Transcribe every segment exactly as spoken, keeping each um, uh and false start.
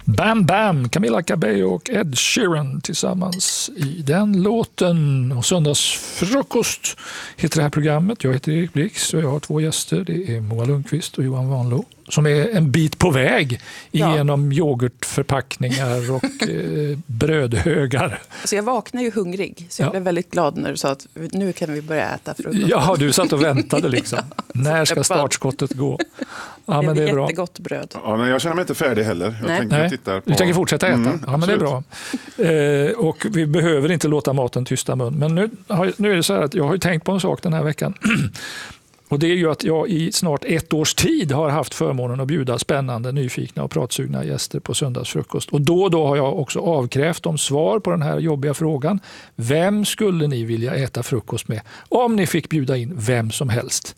Bam Bam, Camila Cabello och Ed Sheeran tillsammans i den låten. Och Söndagsfrukost heter det här programmet. Jag heter Erik Blix och jag har två gäster. Det är Moa Lundqvist och Johan Vanlo som är en bit på väg ja. genom yoghurtförpackningar och eh, brödhögar. Alltså jag vaknade ju hungrig så jag ja. blev väldigt glad när du sa att nu kan vi börja äta frukost. Ja, du satt och väntade liksom. När ska startskottet gå? Ja, men det är bra. Jättegott bröd. Ja, men jag känner mig inte färdig heller. Jag Nej. tänker Nej, titta på... du tänker fortsätta äta? Mm, ja, men det är bra. Eh, och vi behöver inte låta maten tysta mun. Men nu, har, nu är det så här att jag har ju tänkt på en sak den här veckan. Och det är ju att jag i snart ett års tid har haft förmånen att bjuda spännande, nyfikna och pratsugna gäster på söndagsfrukost. Och då och då har jag också avkrävt dem svar på den här jobbiga frågan. Vem skulle ni vilja äta frukost med om ni fick bjuda in vem som helst?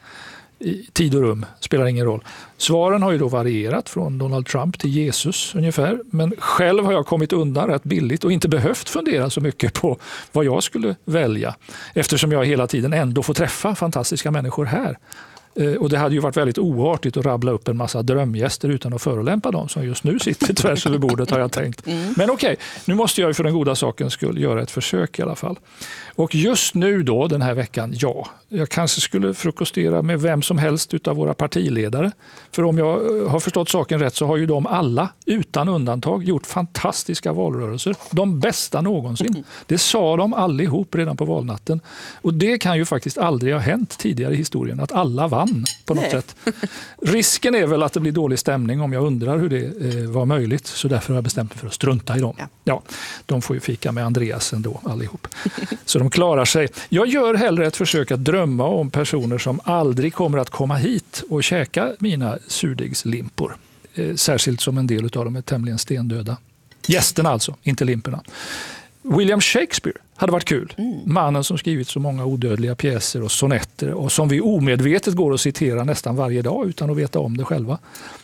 I tid och rum, spelar ingen roll. Svaren har ju då varierat från Donald Trump till Jesus ungefär. Men själv har jag kommit undan rätt billigt och inte behövt fundera så mycket på vad jag skulle välja. Eftersom jag hela tiden ändå får träffa fantastiska människor här. Och det hade ju varit väldigt oartigt att rabbla upp en massa drömgäster utan att förolämpa dem som just nu sitter tvärs över bordet har jag tänkt. Mm. Men okej, nu måste jag ju för den goda sakens skull göra ett försök i alla fall. Och just nu då den här veckan, ja, jag kanske skulle frukostera med vem som helst utav våra partiledare. För om jag har förstått saken rätt så har ju de alla utan undantag gjort fantastiska valrörelser. De bästa någonsin. Mm. Det sa de allihop redan på valnatten. Och det kan ju faktiskt aldrig ha hänt tidigare i historien att alla vann på något Nej. sätt. Risken är väl att det blir dålig stämning om jag undrar hur det eh, var möjligt. Så därför har jag bestämt mig för att strunta i dem. Ja. Ja, de får ju fika med Andreas ändå allihop. Så de klarar sig. Jag gör hellre ett försök att drömma om personer som aldrig kommer att komma hit och käka mina surdegslimpor. Eh, särskilt som en del av dem är tämligen stendöda. Gästerna alltså, inte limporna. William Shakespeare hade varit kul. Mm. Mannen som skrivit så många odödliga pjäser och sonetter och som vi omedvetet går att citera nästan varje dag utan att veta om det själva.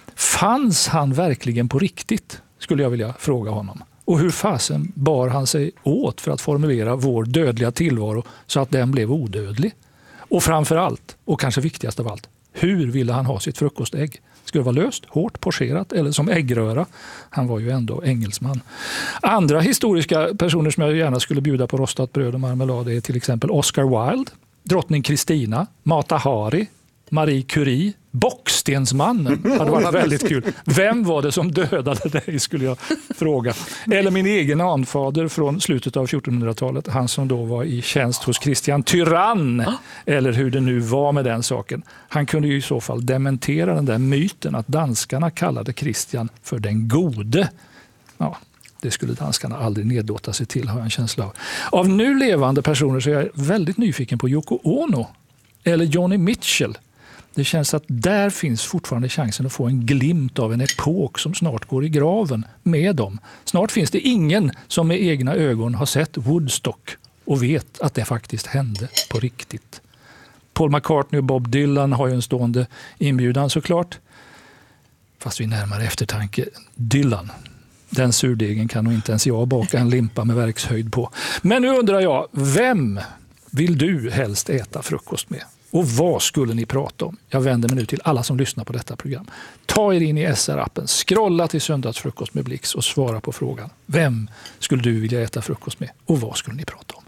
Fanns han verkligen på riktigt, skulle jag vilja fråga honom. Och hur fasen bar han sig åt för att formulera vår dödliga tillvaro så att den blev odödlig? Och framför allt, och kanske viktigast av allt, hur ville han ha sitt frukostägg? Skulle det vara löst, hårt, pocherat eller som äggröra? Han var ju ändå engelsman. Andra historiska personer som jag gärna skulle bjuda på rostat bröd och marmelad är till exempel Oscar Wilde, drottning Kristina, Mata Hari, Marie Curie, Bockstensmannen hade varit väldigt kul. Vem var det som dödade dig, skulle jag fråga. Eller min egen anfader från slutet av fjortonhundratalet, han som då var i tjänst hos Kristian Tyrann, eller hur det nu var med den saken. Han kunde ju i så fall dementera den där myten att danskarna kallade Kristian för den gode. Ja, det skulle danskarna aldrig nedlåta sig till, har jag en känsla av. Av nu levande personer så är jag väldigt nyfiken på Yoko Ono eller Joni Mitchell. Det känns att där finns fortfarande chansen att få en glimt av en epok som snart går i graven med dem. Snart finns det ingen som med egna ögon har sett Woodstock och vet att det faktiskt hände på riktigt. Paul McCartney och Bob Dylan har ju en stående inbjudan såklart. Fast vid närmare eftertanke, Dylan, den surdegen kan nog inte ens jag baka en limpa med verkshöjd på. Men nu undrar jag, vem vill du helst äta frukost med? Och vad skulle ni prata om? Jag vänder mig nu till alla som lyssnar på detta program. Ta er in i S R-appen, scrolla till Söndagsfrukost med Blix och svara på frågan. Vem skulle du vilja äta frukost med? Och vad skulle ni prata om?